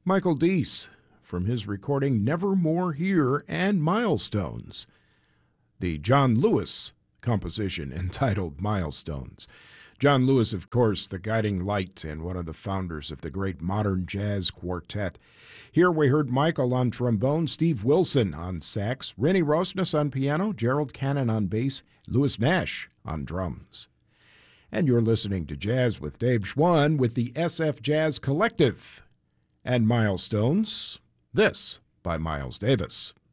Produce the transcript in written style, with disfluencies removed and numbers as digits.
Michael Deese from his recording Nevermore Here and Milestones, the John Lewis composition entitled Milestones. John Lewis, of course, the guiding light and one of the founders of the great modern jazz quartet. Here we heard Michael on trombone, Steve Wilson on sax, Rennie Rosnes on piano, Gerald Cannon on bass, Louis Nash on drums. And you're listening to Jazz with Dave Schwann with the SF Jazz Collective. And Milestones, this by Miles Davis.